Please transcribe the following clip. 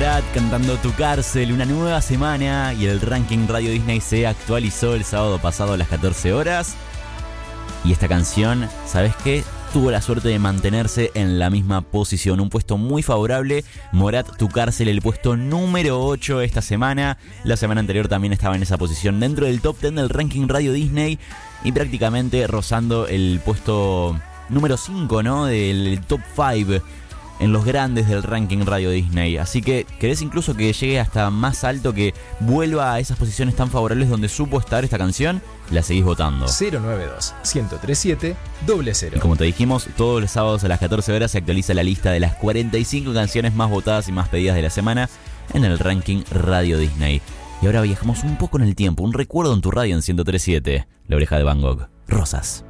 Morat cantando Tu Cárcel, una nueva semana y el ranking Radio Disney se actualizó el sábado pasado a las 14 horas. Y esta canción, ¿sabes qué? Tuvo la suerte de mantenerse en la misma posición, un puesto muy favorable. Morat, Tu Cárcel, el puesto número 8 esta semana. La semana anterior también estaba en esa posición dentro del top 10 del ranking Radio Disney y prácticamente rozando el puesto número 5, ¿no? Del top 5 en los grandes del ranking Radio Disney. Así que, ¿querés incluso que llegue hasta más alto, que vuelva a esas posiciones tan favorables donde supo estar esta canción? La seguís votando. 092-1037-00. Y como te dijimos, todos los sábados a las 14 horas se actualiza la lista de las 45 canciones más votadas y más pedidas de la semana en el ranking Radio Disney. Y ahora viajamos un poco en el tiempo, un recuerdo en tu radio en 103.7, La Oreja de Van Gogh, Rosas.